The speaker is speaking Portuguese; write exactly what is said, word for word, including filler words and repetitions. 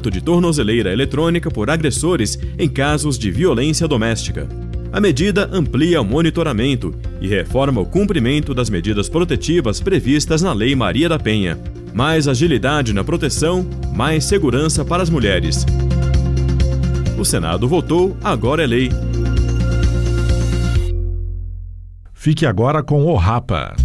formato de tornozeleira eletrônica por agressores em casos de violência doméstica. A medida amplia o monitoramento e reforma o cumprimento das medidas protetivas previstas na Lei Maria da Penha. Mais agilidade na proteção, mais segurança para as mulheres. O Senado votou, agora é lei. Fique agora com o Rapa.